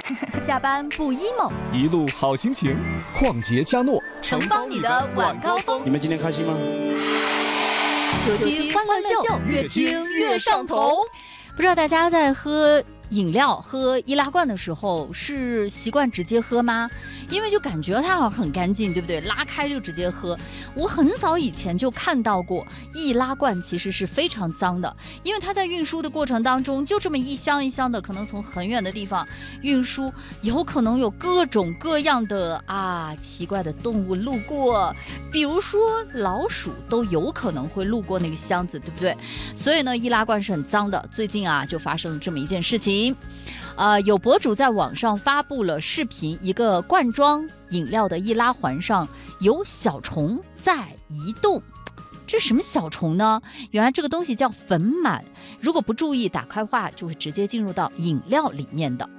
下班不 emo， 一路好心情。旷杰嘉诺承包你的晚高峰。 你们今天开心吗 ？97欢乐秀，越听越上头。不知道大家在喝饮料、喝易拉罐的时候是习惯直接喝吗？因为就感觉它好像很干净，对不对？拉开就直接喝。我很早以前就看到过易拉罐其实是非常脏的，因为它在运输的过程当中就这么一箱一箱的，可能从很远的地方运输，有可能有各种各样的奇怪的动物路过，比如说老鼠都有可能会路过那个箱子，对不对？所以呢，易拉罐是很脏的。最近就发生了这么一件事情。有博主在网上发布了视频，一个罐装饮料的易拉环上有小虫在移动。这是什么小虫呢？原来这个东西叫粉螨，如果不注意打开话就会直接进入到饮料里面的。